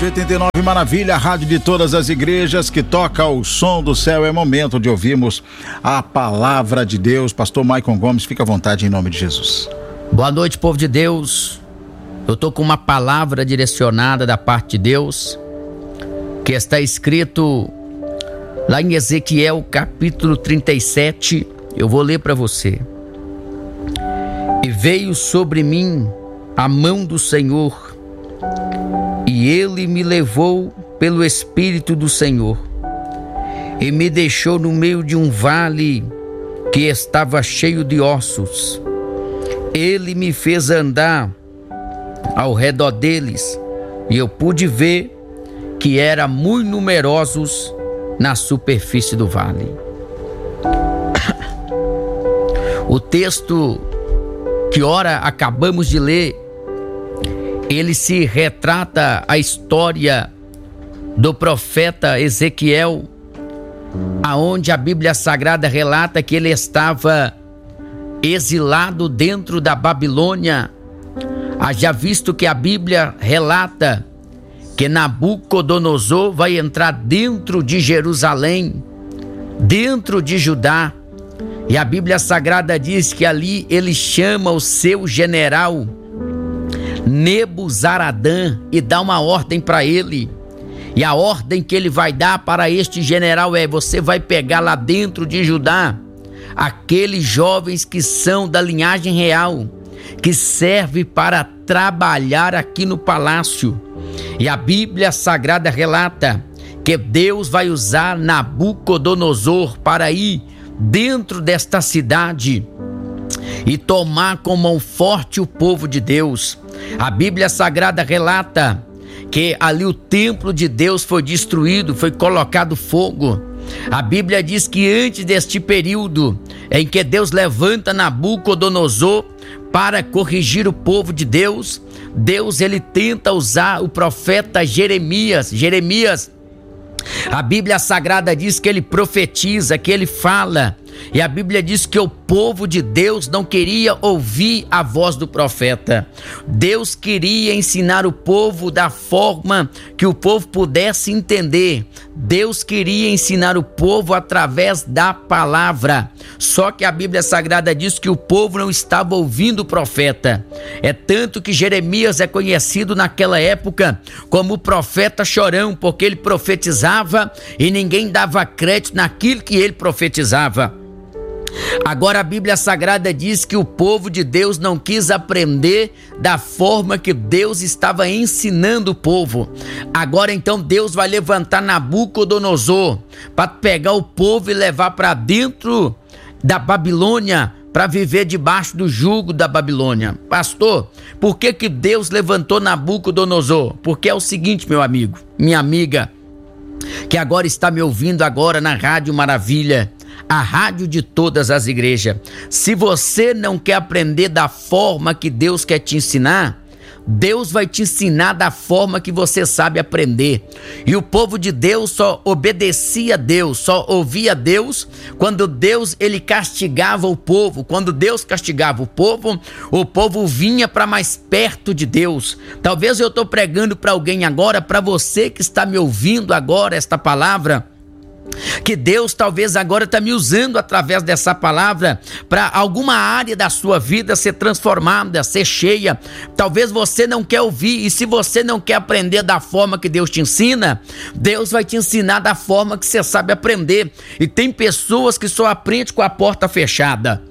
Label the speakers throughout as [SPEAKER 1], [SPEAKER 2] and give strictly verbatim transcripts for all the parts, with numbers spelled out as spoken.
[SPEAKER 1] oitenta e nove Maravilha, a rádio de todas as igrejas que toca o som do céu. É momento de ouvirmos a palavra de Deus. Pastor Maicon Gomes, fica à vontade em nome de Jesus.
[SPEAKER 2] Boa noite, povo de Deus. Eu estou com uma palavra direcionada da parte de Deus, que está escrito lá em Ezequiel capítulo trinta e sete. Eu vou ler para você. E veio sobre mim a mão do Senhor, e ele me levou pelo Espírito do Senhor e me deixou no meio de um vale que estava cheio de ossos. Ele me fez andar ao redor deles e eu pude ver que eram muito numerosos na superfície do vale. O texto que ora acabamos de ler, ele se retrata a história do profeta Ezequiel, aonde a Bíblia Sagrada relata que ele estava exilado dentro da Babilônia. Haja visto que a Bíblia relata que Nabucodonosor vai entrar dentro de Jerusalém, dentro de Judá, e a Bíblia Sagrada diz que ali ele chama o seu general Nebuzaradã e dá uma ordem para ele. E a ordem que ele vai dar para este general é: você vai pegar lá dentro de Judá aqueles jovens que são da linhagem real, que serve para trabalhar aqui no palácio. E a Bíblia Sagrada relata que Deus vai usar Nabucodonosor para ir dentro desta cidade e tomar com mão forte o povo de Deus. A Bíblia Sagrada relata que ali o templo de Deus foi destruído, foi colocado fogo. A Bíblia diz que antes deste período em que Deus levanta Nabucodonosor para corrigir o povo de Deus, Deus ele tenta usar o profeta Jeremias. Jeremias, a Bíblia Sagrada diz que ele profetiza, que ele fala, e a Bíblia diz que o povo de Deus não queria ouvir a voz do profeta. Deus queria ensinar o povo da forma que o povo pudesse entender. Deus queria ensinar o povo através da palavra. Só que a Bíblia Sagrada diz que o povo não estava ouvindo o profeta. É tanto que Jeremias é conhecido naquela época como o profeta chorão, porque ele profetizava e ninguém dava crédito naquilo que ele profetizava. Agora a Bíblia Sagrada diz que o povo de Deus não quis aprender da forma que Deus estava ensinando o povo. Agora então Deus vai levantar Nabucodonosor para pegar o povo e levar para dentro da Babilônia, para viver debaixo do jugo da Babilônia. Pastor, por que que Deus levantou Nabucodonosor? Porque é o seguinte, meu amigo, minha amiga, que agora está me ouvindo agora na Rádio Maravilha, a rádio de todas as igrejas. Se você não quer aprender da forma que Deus quer te ensinar, Deus vai te ensinar da forma que você sabe aprender. E o povo de Deus só obedecia a Deus, só ouvia a Deus quando Deus ele castigava o povo. Quando Deus castigava o povo, o povo vinha para mais perto de Deus. Talvez eu estou pregando para alguém agora, para você que está me ouvindo agora esta palavra, que Deus talvez agora está me usando através dessa palavra para alguma área da sua vida ser transformada, ser cheia. Talvez você não quer ouvir, e se você não quer aprender da forma que Deus te ensina, Deus vai te ensinar da forma que você sabe aprender. E tem pessoas que só aprendem com a porta fechada.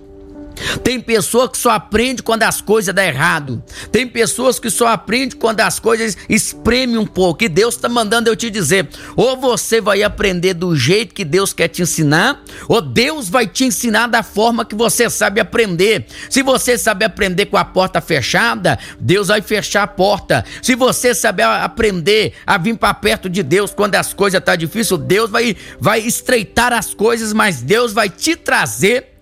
[SPEAKER 2] Tem pessoa que só aprende quando as coisas dão errado. Tem pessoas que só aprendem quando as coisas espremem um pouco. E Deus está mandando eu te dizer: ou você vai aprender do jeito que Deus quer te ensinar, ou Deus vai te ensinar da forma que você sabe aprender. Se você sabe aprender com a porta fechada, Deus vai fechar a porta. Se você saber aprender a vir para perto de Deus quando as coisas estão difíceis, Deus vai, vai estreitar as coisas, mas Deus vai te trazer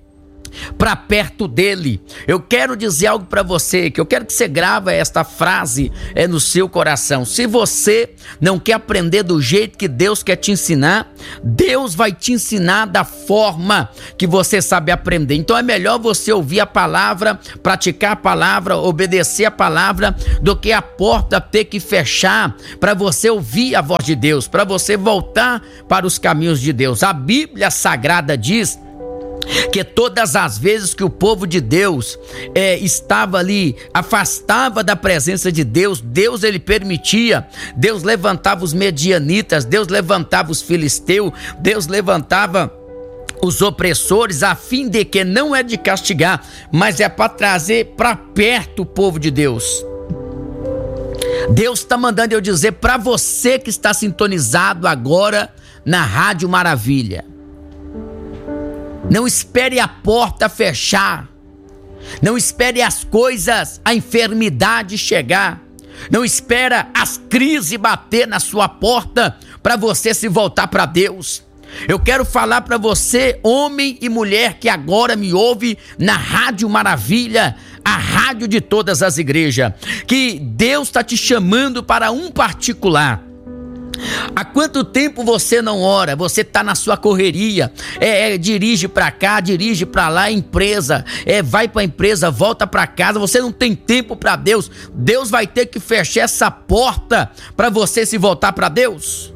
[SPEAKER 2] para perto dele. Eu quero dizer algo para você, que eu quero que você grave esta frase é, no seu coração. Se você não quer aprender do jeito que Deus quer te ensinar, Deus vai te ensinar da forma que você sabe aprender. Então é melhor você ouvir a palavra, praticar a palavra, obedecer a palavra, do que a porta ter que fechar para você ouvir a voz de Deus, para você voltar para os caminhos de Deus. A Bíblia Sagrada diz que todas as vezes que o povo de Deus é, estava ali, afastava da presença de Deus, Deus ele permitia, Deus levantava os medianitas, Deus levantava os filisteus, Deus levantava os opressores, a fim de que não é de castigar, mas é para trazer para perto o povo de Deus. Deus está mandando eu dizer para você que está sintonizado agora na Rádio Maravilha: não espere a porta fechar, não espere as coisas, a enfermidade chegar, não espera as crises bater na sua porta para você se voltar para Deus. Eu quero falar para você, homem e mulher que agora me ouve na Rádio Maravilha, a rádio de todas as igrejas, que Deus está te chamando para um particular. Há quanto tempo você não ora? Você está na sua correria, é, é, dirige para cá, dirige para lá, empresa, é, vai para a empresa, volta para casa, você não tem tempo para Deus. Deus vai ter que fechar essa porta para você se voltar para Deus.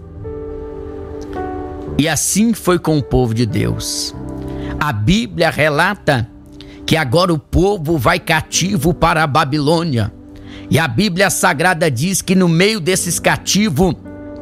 [SPEAKER 2] E assim foi com o povo de Deus. A Bíblia relata que agora o povo vai cativo para a Babilônia, e a Bíblia Sagrada diz que no meio desses cativos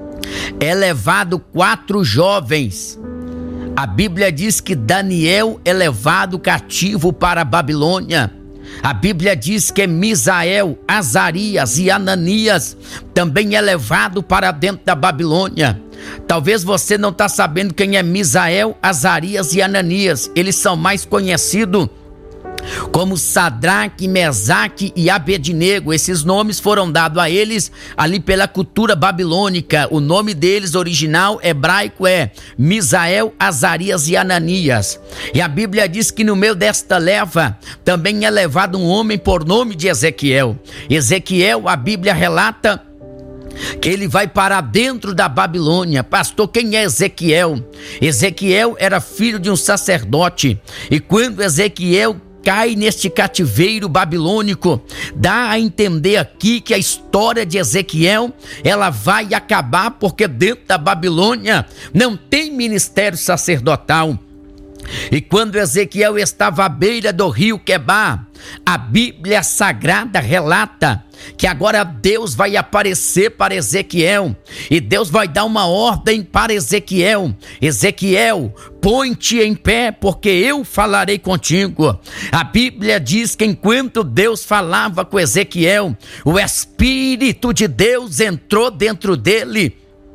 [SPEAKER 2] é levado quatro jovens. A Bíblia diz que Daniel é levado cativo para a Babilônia. A Bíblia diz que Misael, Azarias e Ananias também é levado para dentro da Babilônia. Talvez você não está sabendo quem é Misael, Azarias e Ananias. Eles são mais conhecidos como Sadraque, Mesaque e Abednego. Esses nomes foram dados a eles ali pela cultura babilônica. O nome deles original hebraico é Misael, Azarias e Ananias. E a Bíblia diz que no meio desta leva também é levado um homem por nome de Ezequiel. Ezequiel, a Bíblia relata que ele vai para dentro da Babilônia. Pastor, quem é Ezequiel? Ezequiel era filho de um sacerdote, e quando Ezequiel cai neste cativeiro babilônico, dá a entender aqui que a história de Ezequiel, ela vai acabar, porque dentro da Babilônia não tem ministério sacerdotal. E quando Ezequiel estava à beira do rio Quebar, a Bíblia Sagrada relata que agora Deus vai aparecer para Ezequiel, e Deus vai dar uma ordem para Ezequiel: Ezequiel, põe-te em pé, porque eu falarei contigo. A Bíblia diz que enquanto Deus falava com Ezequiel, o Espírito de Deus entrou dentro dele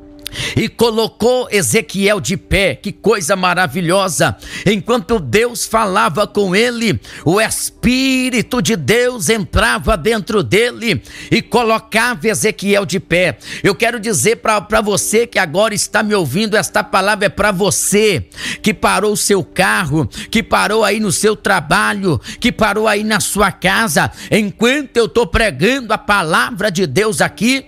[SPEAKER 2] e colocou Ezequiel de pé. Que coisa maravilhosa! Enquanto Deus falava com ele, o Espírito de Deus entrava dentro dele e colocava Ezequiel de pé. Eu quero dizer para você que agora está me ouvindo, esta palavra é para você que parou o seu carro, que parou aí no seu trabalho, que parou aí na sua casa. Enquanto eu estou pregando a palavra de Deus aqui,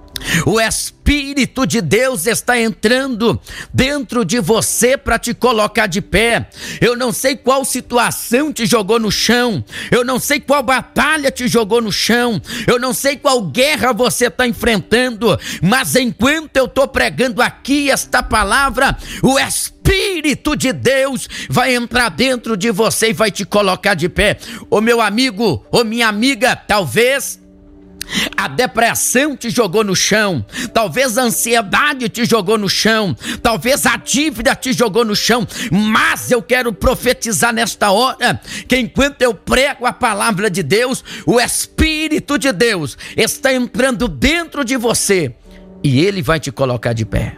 [SPEAKER 2] o Espírito de Deus está entrando dentro de você para te colocar de pé. Eu não sei qual situação te jogou no chão, eu não sei qual batalha te jogou no chão, eu não sei qual guerra você está enfrentando, mas enquanto eu estou pregando aqui esta palavra, o Espírito de Deus vai entrar dentro de você e vai te colocar de pé. Ô meu amigo, ô minha amiga, talvez a depressão te jogou no chão, talvez a ansiedade te jogou no chão, talvez a dívida te jogou no chão, mas eu quero profetizar nesta hora que enquanto eu prego a palavra de Deus, o Espírito de Deus está entrando dentro de você e ele vai te colocar de pé.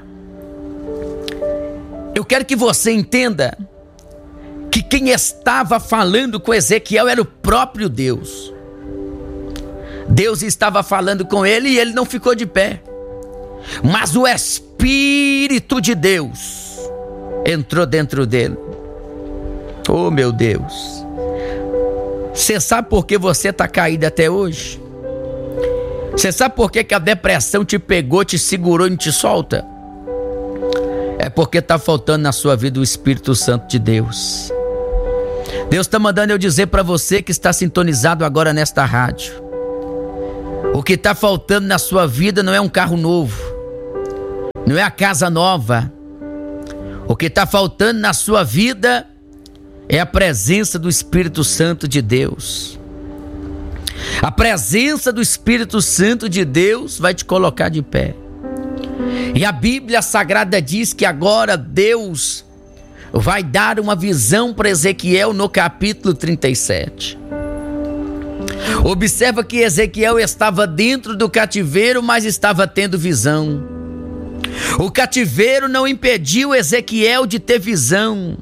[SPEAKER 2] Eu quero que você entenda que quem estava falando com Ezequiel era o próprio Deus. Deus estava falando com ele e ele não ficou de pé, mas o Espírito de Deus entrou dentro dele. Oh, meu Deus. Você sabe por que você está caído até hoje? Você sabe por que, que a depressão te pegou, te segurou e não te solta? É porque está faltando na sua vida o Espírito Santo de Deus. Deus está mandando eu dizer para você que está sintonizado agora nesta rádio. O que está faltando na sua vida não é um carro novo, não é a casa nova. O que está faltando na sua vida é a presença do Espírito Santo de Deus. A presença do Espírito Santo de Deus vai te colocar de pé. E a Bíblia Sagrada diz que agora Deus vai dar uma visão para Ezequiel no capítulo trinta e sete. Observa que Ezequiel estava dentro do cativeiro, mas estava tendo visão. O cativeiro não impediu Ezequiel de ter visão,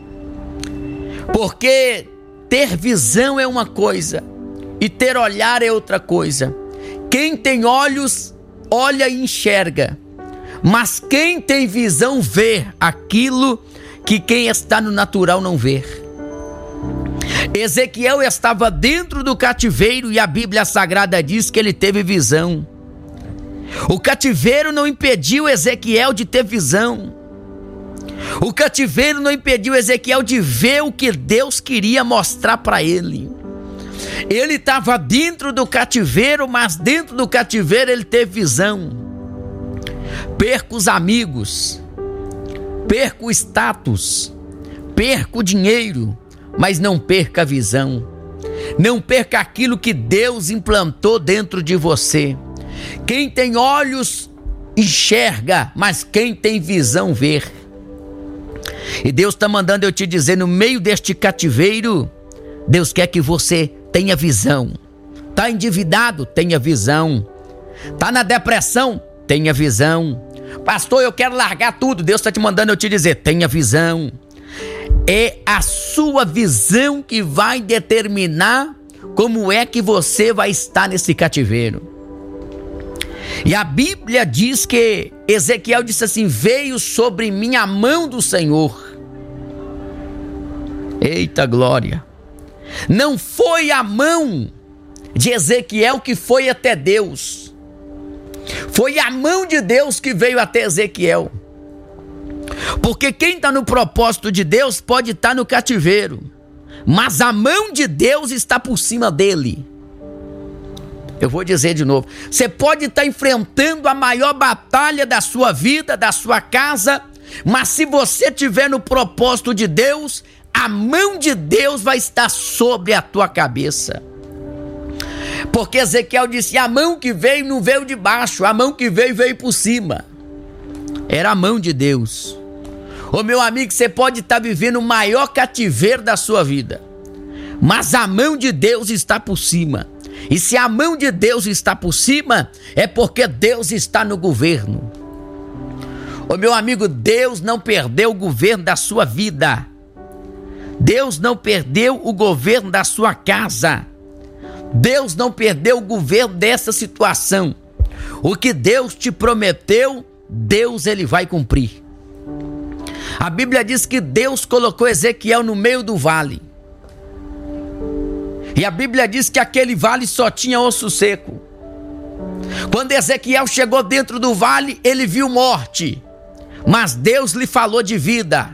[SPEAKER 2] porque ter visão é uma coisa e ter olhar é outra coisa. Quem tem olhos, olha e enxerga, mas quem tem visão vê aquilo que quem está no natural não vê. Ezequiel estava dentro do cativeiro e a Bíblia Sagrada diz que ele teve visão. O cativeiro não impediu Ezequiel de ter visão. O cativeiro não impediu Ezequiel de ver o que Deus queria mostrar para ele. Ele estava dentro do cativeiro, mas dentro do cativeiro ele teve visão. Perca os amigos, perca o status, perca o dinheiro, mas não perca a visão. Não perca aquilo que Deus implantou dentro de você. Quem tem olhos enxerga, mas quem tem visão vê. E Deus está mandando eu te dizer, no meio deste cativeiro, Deus quer que você tenha visão. Está endividado? Tenha visão. Está na depressão? Tenha visão. Pastor, eu quero largar tudo. Deus está te mandando eu te dizer, tenha visão. É a sua visão que vai determinar como é que você vai estar nesse cativeiro. E a Bíblia diz que Ezequiel disse assim: veio sobre mim a mão do Senhor. Eita glória! Não foi a mão de Ezequiel que foi até Deus, foi a mão de Deus que veio até Ezequiel. Porque quem está no propósito de Deus pode estar no cativeiro, mas a mão de Deus está por cima dele. Eu vou dizer de novo, você pode estar enfrentando a maior batalha da sua vida, da sua casa, mas se você estiver no propósito de Deus, a mão de Deus vai estar sobre a tua cabeça. Porque Ezequiel disse, a mão que veio não veio de baixo, a mão que veio veio por cima. Era a mão de Deus. Ô meu amigo, você pode estar vivendo o maior cativeiro da sua vida, mas a mão de Deus está por cima. E se a mão de Deus está por cima, é porque Deus está no governo. Ô meu amigo, Deus não perdeu o governo da sua vida. Deus não perdeu o governo da sua casa. Deus não perdeu o governo dessa situação. O que Deus te prometeu, Deus ele vai cumprir. A Bíblia diz que Deus colocou Ezequiel no meio do vale. E a Bíblia diz que aquele vale só tinha osso seco. Quando Ezequiel chegou dentro do vale, ele viu morte, mas Deus lhe falou de vida.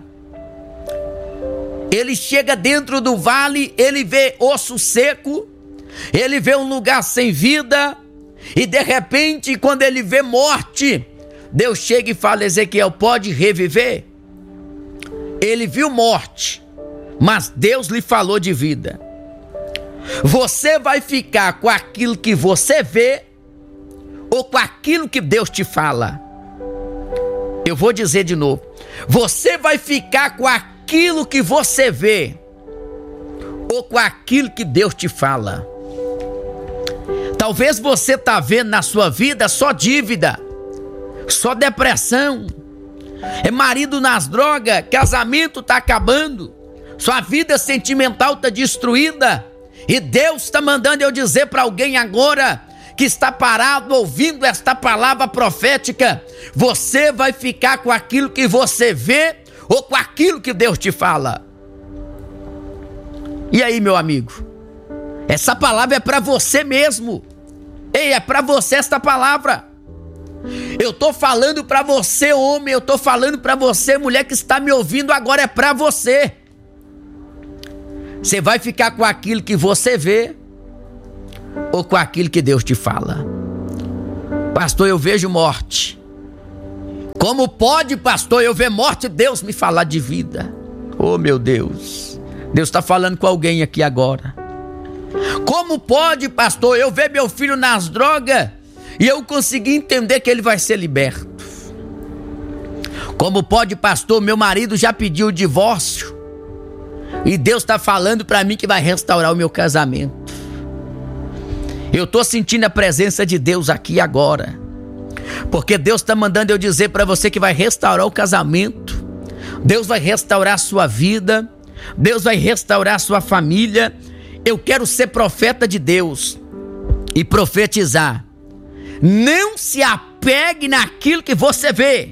[SPEAKER 2] Ele chega dentro do vale, ele vê osso seco, ele vê um lugar sem vida, e de repente, quando ele vê morte, Deus chega e fala, Ezequiel, pode reviver? Ele viu morte, mas Deus lhe falou de vida. Você vai ficar com aquilo que você vê ou com aquilo que Deus te fala? Eu vou dizer de novo. Você vai ficar com aquilo que você vê ou com aquilo que Deus te fala? Talvez você está vendo na sua vida só dívida, só depressão, é marido nas drogas, casamento está acabando, sua vida sentimental está destruída. E Deus está mandando eu dizer para alguém agora que está parado ouvindo esta palavra profética: você vai ficar com aquilo que você vê ou com aquilo que Deus te fala? E aí, meu amigo? Essa palavra é para você mesmo. Ei, é para você esta palavra. Eu tô falando para você, homem, eu tô falando para você, mulher que está me ouvindo agora, é para você. Você vai ficar com aquilo que você vê ou com aquilo que Deus te fala? Pastor, eu vejo morte. Como pode, pastor, eu ver morte? Deus me falar de vida. Oh, meu Deus. Deus está falando com alguém aqui agora. Como pode, pastor, eu ver meu filho nas drogas e eu conseguir entender que ele vai ser liberto? Como pode, pastor, meu marido já pediu o divórcio e Deus está falando para mim que vai restaurar o meu casamento? Eu estou sentindo a presença de Deus aqui agora, porque Deus está mandando eu dizer para você que vai restaurar o casamento, Deus vai restaurar a sua vida, Deus vai restaurar a sua família. Eu quero ser profeta de Deus e profetizar. Não se apegue naquilo que você vê,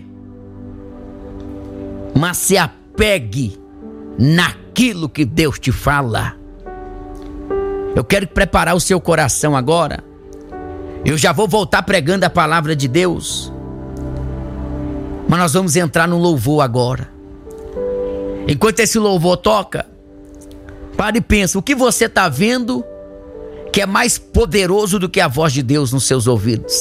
[SPEAKER 2] mas se apegue naquilo que Deus te fala. Eu quero preparar o seu coração agora. Eu já vou voltar pregando a palavra de Deus, mas nós vamos entrar no louvor agora. Enquanto esse louvor toca, pare e pensa, o que você está vendo que é mais poderoso do que a voz de Deus nos seus ouvidos?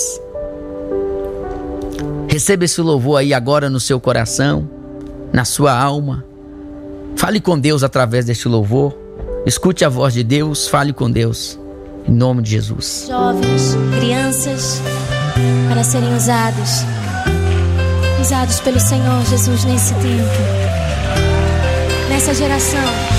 [SPEAKER 2] Receba esse louvor aí agora no seu coração, na sua alma. Fale com Deus através deste louvor. Escute a voz de Deus, fale com Deus, em nome de Jesus.
[SPEAKER 3] Jovens, crianças, para serem usados, usados pelo Senhor Jesus nesse tempo, nessa geração.